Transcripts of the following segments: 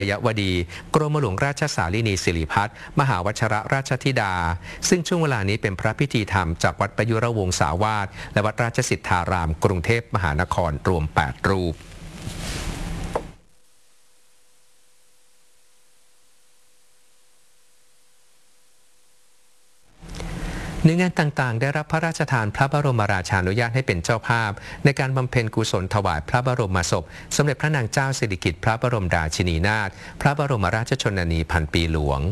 ยวดีกรมหลวงราชสารีนีสิริพัฒน์มหาวชรราชธิดาซึ่งช่วงเวลานี้เป็นพระพิธีธรรมจากวัดประยุรวงศาวาสและวัดราชสิทธารามกรุงเทพมหานครรวม8รูปหน่วยงานต่างๆได้รับพระราชทานพระบรมราชานุญาตให้เป็นเจ้าภาพในการบำเพ็ญกุศลถวายพระบรมศพสมเด็จพระนางเจ้าสิริกิติ์พระบรมราชินีนาถพระบรมราชชนนีพันปีหลวง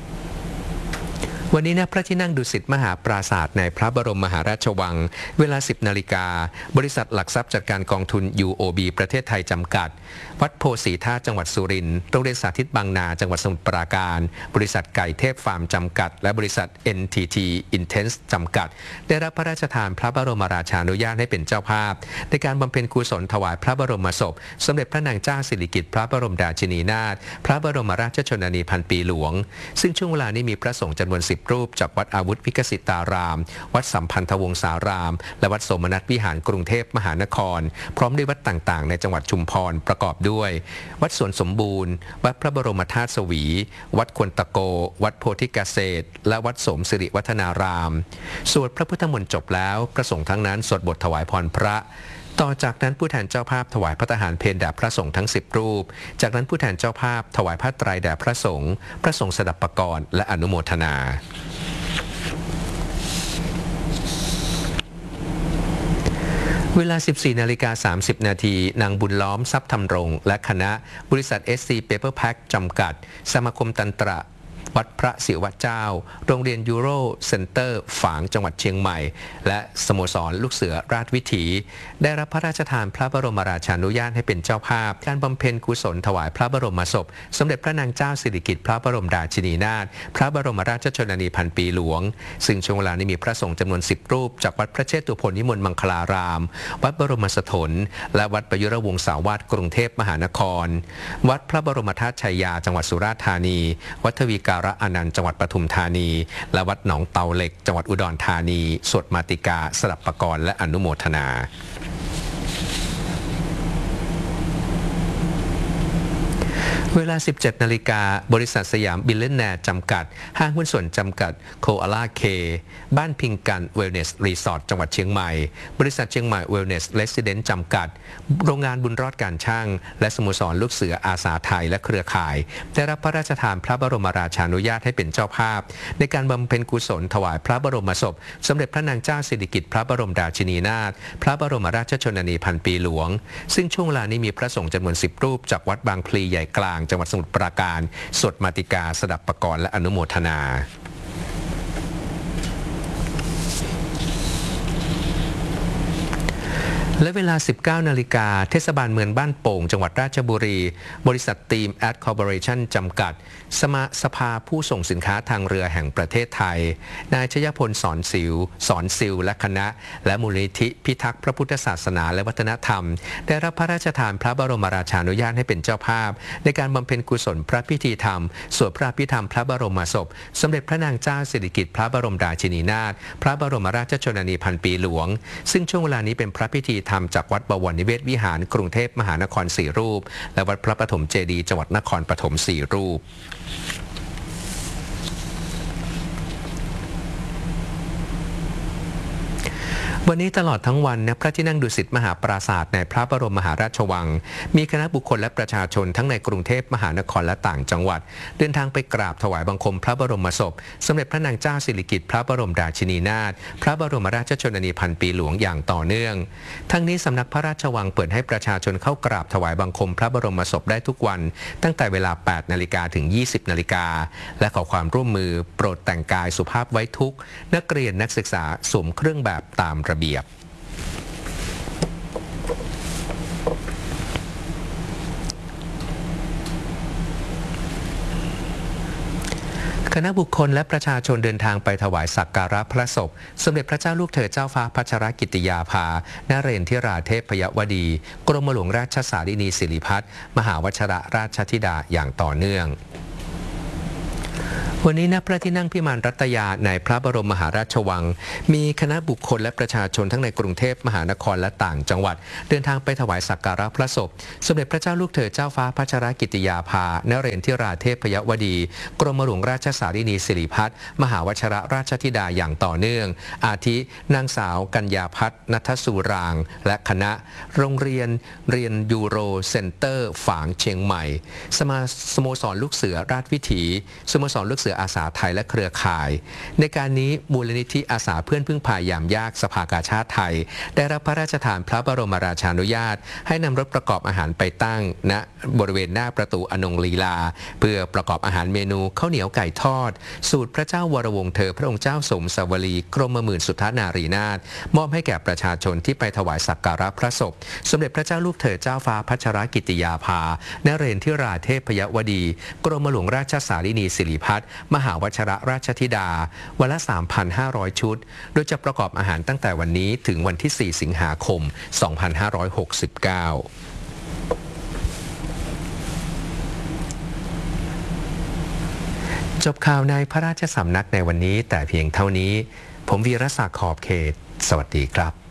วันนี้ณพระที่นั่งดุสิตมหาปราสาทในพระบรมมหาราชวังเวลา 10 นาฬิกาบริษัทหลักทรัพย์จัดการกองทุน UOB ประเทศไทยจำกัดวัดโพสีท่าจังหวัดสุรินทร์โรงเรียนสาธิตบางนาจังหวัดสมุทรปราการบริษัทไก่เทพฟาร์มจำกัดและบริษัท NTT Intense จำกัดได้รับพระราชทานพระบรมราชานุญาตให้เป็นเจ้าภาพในการบำเพ็ญกุศลถวายพระบรมศพสมเด็จพระนางเจ้าสิริกิติ์พระบรมราชินีนาถพระบรมราชชนนีพันปีหลวงซึ่งช่วงเวลานี้มีพระสงฆ์จำนวน10 รูปจากวัดอาวุธวิกสิตารามวัดสัมพันธวงศารามและวัดสมนัตวิหารกรุงเทพมหานครพร้อมด้วยวัดต่างๆในจังหวัดชุมพรประกอบด้วยวัดสวนสมบูรณ์วัดพระบรมธาตุสวีวัดควนตะโกวัดโพธิเกษตรและวัดสมสิริวัฒนารามสวดพระพุทธมนต์จบแล้วพระสงฆ์ทั้งนั้นสวดบทถวายพรพระต่อจากนั้นผู้แทนเจ้าภาพถวายพระทหารเพลแด่พระสงฆ์ทั้ง10 รูปจากนั้นผู้แทนเจ้าภาพถวายผ้าไตรแด่พระสงฆ์สดับปกรณ์และอนุโมทนาเวลา 14:30 นาทีนางบุญล้อมทรัพย์ธรรมรงค์และคณะบริษัท SC Paper Pack จำกัดสมาคมตันตระวัดพระศิวะเจ้าโรงเรียนยูโรเซ็นเตอร์ฝางจังหวัดเชียงใหม่และสโมสรลูกเสือราชวิถีได้รับพระราชทานพระบรมราชานุญาตให้เป็นเจ้าภาพการบำเพ็ญกุศลถวายพระบรมศพสมเด็จพระนางเจ้าสิริกิติ์พระบรมราชินีนาถพระบรมราชชนนีพันปีหลวงซึ่งช่วงเวลานี้มีพระสงฆ์จำนวน10 รูปจากวัดพระเชตุพนนิมนต์มังคลารามวัดบรมสถนและวัดประยุรวงศาวาสกรุงเทพมหานครวัดพระบรมธาตุชัยยาจังหวัดสุราษฎร์ธานีวัดทวีการะอนันต์จังหวัดปทุมธานีและวัดหนองเตาเหล็กจังหวัดอุดรธานีสวดมาติกาสดับปกรณ์และอนุโมทนาเวลา 17 นาฬิกาบริษัทสยามบิลเลนแนร์จำกัดห้างหุ้นส่วนจำกัดโคอาล่าเคบ้านพิงกันเวลเนสรีสอร์ทจังหวัดเชียงใหม่บริษัทเชียงใหม่เวลเนสเรสซิเดนต์จำกัดโรงงานบุญรอดการช่างและสโมสรลูกเสืออาสาไทยและเครือข่ายได้รับพระราชทานพระบรมราชานุญาตให้เป็นเจ้าภาพในการบำเพ็ญกุศลถวายพระบรมศพสมเด็จพระนางเจ้าสิริกิติ์พระบรมราชินีนาถพระบรมราชชนนีพันปีหลวงซึ่งช่วงเวลานี้มีพระสงฆ์จำนวน10 รูปจากวัดบางพลีใหญ่กลางจังหวัดสมุทรปราการสวดมาติกาสดับปกรณ์และอนุโมทนาและเวลา 19 นาฬิกาเทศบาลเมืองบ้านโป่งจังหวัดราชบุรีบริษัททีมแอดคอร์ปอเรชั่นจำกัดสภาผู้ส่งสินค้าทางเรือแห่งประเทศไทยนายชยพลสอนซิลและคณะและมูลนิธิพิทักษ์พระพุทธศาสนาและวัฒนธรรมได้รับพระราชทานพระบรมราชานุญาตให้เป็นเจ้าภาพในการบำเพ็ญกุศลพระพิธีธรรมสวดพระพิธรรมพระบรมศพสมเด็จพระนางเจ้าสิริกิติ์พระบรมราชินีนาถพระบรมราชชนนีพันปีหลวงซึ่งช่วงเวลานี้เป็นพระพิธีธรรมจากวัดบวรนิเวศวิหารกรุงเทพมหานคร4 รูปและวัดพระปฐมเจดีย์จังหวัดนครปฐม4 รูปวันนี้ตลอดทั้งวันณพระที่นั่งดุสิตมหาปราสาทในพระบรมมหาราชวังมีคณะบุคคลและประชาชนทั้งในกรุงเทพมหานครและต่างจังหวัดเดินทางไปกราบถวายบังคมพระบรมศพสมเด็จพระนางเจ้าสิริกิติ์พระบรมราชินีนาถพระบรมราชชนนีพันปีหลวงอย่างต่อเนื่องทั้งนี้สำนักพระราชวังเปิดให้ประชาชนเข้ากราบถวายบังคมพระบรมศพได้ทุกวันตั้งแต่เวลา 8 นาฬิกาถึง 20 นาฬิกาและขอความร่วมมือโปรดแต่งกายสุภาพไว้ทุกนักเรียนนักศึกษาสวมเครื่องแบบตามระเบียบคณะบุคคลและประชาชนเดินทางไปถวายสักการะพระศพสมเด็จพระเจ้าลูกเธอเจ้าฟ้าพัชรกิติยาภานเรนทิราเทพยวดีกรมหลวงราชสารีนีสิริพัฒน์มหาวชรราชธิดาอย่างต่อเนื่องวันนี้ณพระที่นั่งพิมานรัตยาในพระบรมมหาราชวังมีคณะบุคคลและประชาชนทั้งในกรุงเทพมหานครและต่างจังหวัดเดินทางไปถวายสักการะพระศพสมเด็จพระเจ้าลูกเธอเจ้าฟ้าพัชรกิติยาภานเรนทิราเทพยวดีกรมหลวงราชสารินีสิริพัฒน์มหาวชรราชธิดาอย่างต่อเนื่องอาทินางสาวกัญญาพัฒน์ณัฐสุรางค์และคณะโรงเรียนยูโรเซ็นเตอร์ฝางเชียงใหม่สโมสรลูกเสือราชวิถีสโมสรลูกเสืออาสาไทยและเครือข่ายในการนี้มูลนิธิอาสาเพื่อนพึ่งพายามยากสภากาชาติไทยได้รับพระราชทานพระบรมราชานุญาตให้นำรถประกอบอาหารไปตั้งณบริเวณหน้าประตูอนงลีลาเพื่อประกอบอาหารเมนูข้าวเหนียวไก่ทอดสูตรพระเจ้าวรวงศ์เธอพระองค์เจ้าสมสวลีกรมหมื่นสุทธนารีนาถมอบให้แก่ประชาชนที่ไปถวายสักการะพระศพสมเด็จพระเจ้าลูกเธอเจ้าฟ้าพัชรกิติยาภานเรนทิราเทพยวดีกรมหลวงราชสารินีสิริพัฒน์มหาวชรราชธิดาวันละ 3,500 ชุดโดยจะประกอบอาหารตั้งแต่วันนี้ถึงวันที่ 4 สิงหาคม 2569 จบข่าวในพระราชสำนักในวันนี้แต่เพียงเท่านี้ผมวีรศักดิ์ขอบเขตสวัสดีครับ